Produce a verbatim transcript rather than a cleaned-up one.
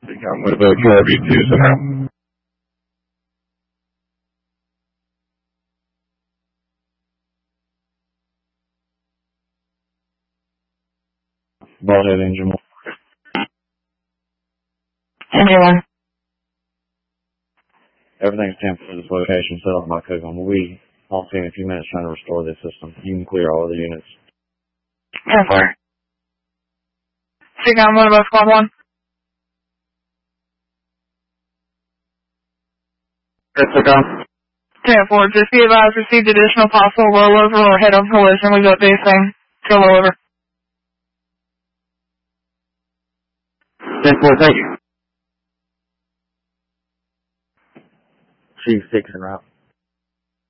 I'm with the Q R B two somehow. Ballhead engine one. Anyone? Everything's tempered to this location set off by Coogan. We'll be on scene in a few minutes trying to restore this system. You can clear all the units. ten four. Take on one of us, squad one. Took on. ten four, just be advised, received additional possible rollover or head-on collision. We got basing to rollover. ten four, thank you. Chief six en route.